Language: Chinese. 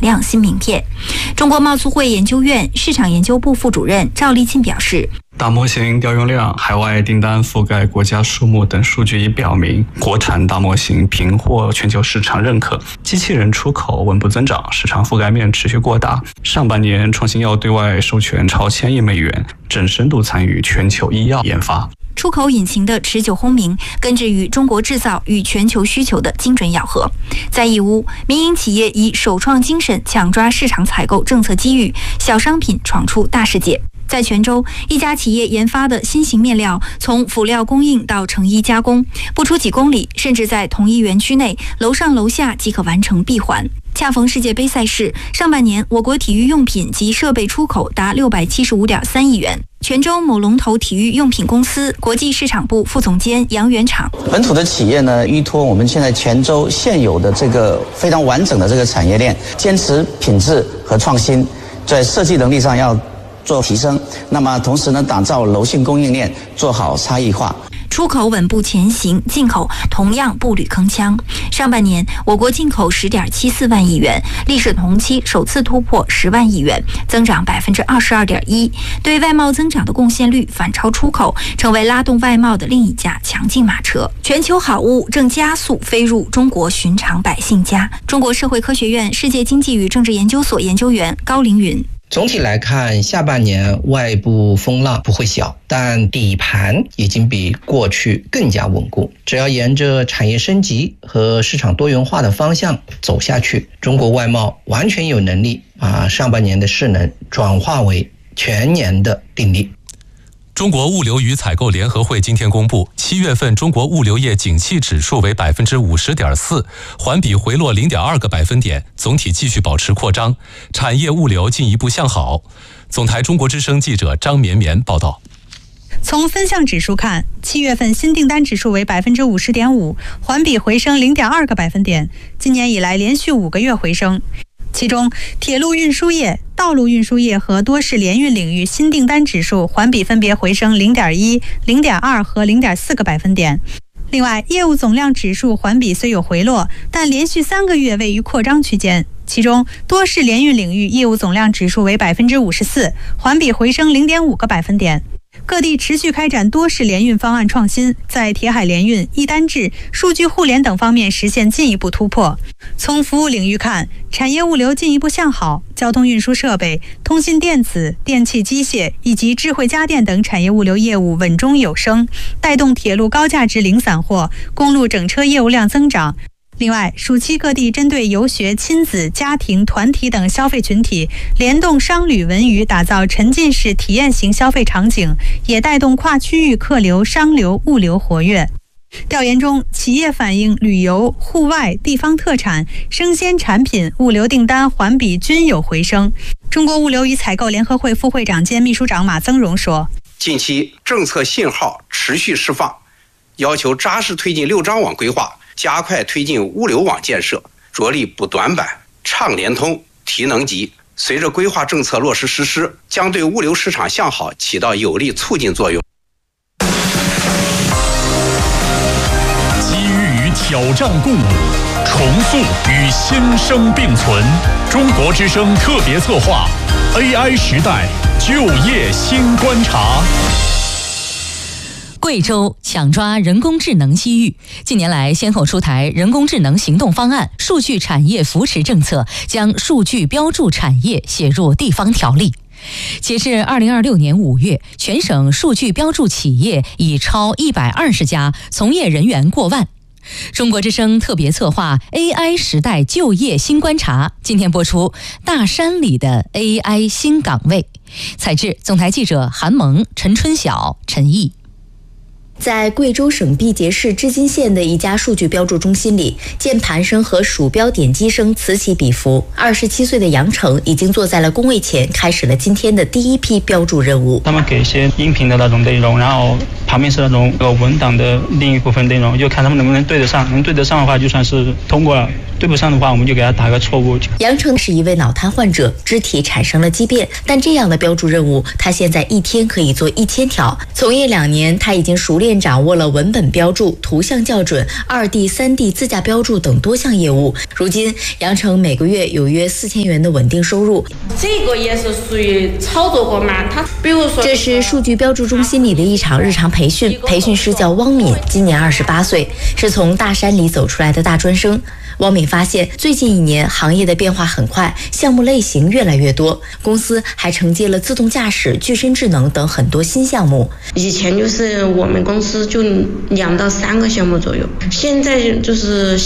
辆新名片。中国贸促会研究院市场研究部副主任赵立进表示， 大模型调用量、海外订单覆盖国家数目等数据已表明，国产大模型频获全球市场认可，机器人出口稳步增长，市场覆盖面持续扩大。上半年，创新药对外授权超1000亿美元，正深度参与全球医药研发。 出口引擎的持久轰鸣，根植于中国制造与全球需求的精准咬合。在义乌，民营企业以首创精神抢抓市场采购政策机遇，小商品闯出大世界。在泉州，一家企业研发的新型面料，从辅料供应到成衣加工，不出几公里，甚至在同一园区内，楼上楼下即可完成闭环。恰逢世界杯赛事，上半年我国体育用品及设备出口达675.3亿元。泉州某龙头体育用品公司国际市场部副总监杨元厂， 本土的企业呢，依托我们现在泉州现有的这个非常完整的这个产业链，坚持品质和创新，在设计能力上要做提升，那么同时呢，打造柔性供应链，做好差异化。 出口稳步前行，进口同样步履铿锵。上半年，我国进口10.74万亿元，历史同期首次突破10万亿元，增长22.1%。对外贸增长的贡献率反超出口，成为拉动外贸的另一架强劲马车。全球好物正加速飞入中国寻常百姓家。中国社会科学院世界经济与政治研究所研究员高凌云。 总体来看，下半年外部风浪不会小，但底盘已经比过去更加稳固。只要沿着产业升级和市场多元化的方向走下去，中国外贸完全有能力把上半年的势能转化为全年的定力。 中国物流与采购联合会今天公布，7月份中国物流业景气指数为 50.4%， 环比回落 0.2个百分点，总体继续保持扩张，产业物流进一步向好。总台中国之声记者张绵绵报道。 从分项指数看，7月份新订单指数为 50.5%， 环比回升 0.2个百分点，今年以来连续5个月回升。其中，铁路运输业、道路运输业和多式联运领域新订单指数环比分别回升 0.1、0.2和 0.4个百分点。另外，业务总量指数环比虽有回落，但连续3个月位于扩张区间。其中，多式联运领域业务总量指数为 54%， 环比回升 0.5个百分点。各地持续开展多式联运方案创新，在铁海联运、一单制、数据互联等方面实现进一步突破。从服务领域看，产业物流进一步向好，交通运输设备、通信电子、电气机械以及智慧家电等产业物流业务稳中有升，带动铁路高价值零散货、公路整车业务量增长。另外，暑期各地针对游学、亲子、家庭、团体等消费群体，联动商旅文娱，打造沉浸式体验型消费场景，也带动跨区域客流、商流、物流活跃。调研中，企业反映旅游、户外、地方特产、生鲜产品物流订单环比均有回升。中国物流与采购联合会副会长兼秘书长马增荣说： 近期政策信号持续释放，要求扎实推进6张网规划，加快推进物流网建设，着力补短板、畅联通、提能级。随着规划政策落实实施，将对物流市场向好起到有力促进作用。 机遇与挑战共舞，重塑与新生并存。中国之声特别策划 AI 时代就业新观察。 贵州抢抓人工智能机遇，近年来先后出台人工智能行动方案、数据产业扶持政策，将数据标注产业写入地方条例。截至2026年5月，全省数据标注企业已超120家，从业人员过万。中国之声特别策划 AI 时代就业新观察，今天播出大山里的 AI 新岗位。采制总台记者韩萌、陈春晓、陈毅。 在贵州省毕节市织金县的一家数据标注中心里，键盘声和鼠标点击声此起彼伏。27岁的杨成已经坐在了工位前，开始了今天的第一批标注任务。 他们给一些音频的那种内容，然后旁边是那种文档的另一部分内容，就看他们能不能对得上，能对得上的话就算是通过了，对不上的话我们就给他打个错误。 杨成是一位脑瘫患者，肢体产生了畸变，但这样的标注任务他现在一天可以做1000条。从业2年，他已经熟练掌握了文本标注、图像校准、2D、3D 自驾标注等多项业务。如今杨成每个月有约4000元的稳定收入。 这个也是属于操作过嘛？他比如说， 这是数据标注中心里的一场日常培训，培训师叫汪敏，今年28岁，是从大山里走出来的大专生。汪敏发现，最近1年行业的变化很快，项目类型越来越多，公司还承接了自动驾驶、具身智能等很多新项目。 以前就是我们公司就2到3个项目左右，现在就是